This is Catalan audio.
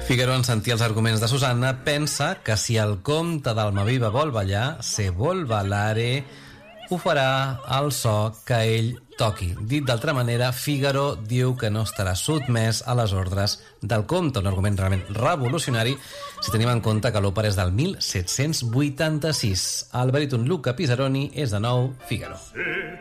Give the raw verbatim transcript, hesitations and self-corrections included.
Figaro, en sentir els arguments de Susanna, pensa que si el comte d'Almaviva vol ballar, se vol ballare, ho farà al so que ell toqui. Dit d'altra manera, Figaro diu que no estarà sotmès a les ordres del comte, un argument realment revolucionari si tenim en compte que l'òpera és del mil set-cents vuitanta-sis. El baríton Luca Pisaroni és de nou Figaro.